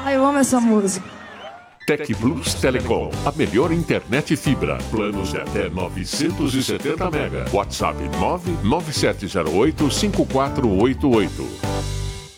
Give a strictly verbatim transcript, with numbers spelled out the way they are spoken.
Ai, eu amo essa música. Tec Plus Telecom, a melhor internet fibra. Planos de até novecentos e setenta mega. WhatsApp nove nove sete zero oito cinco quatro oito oito.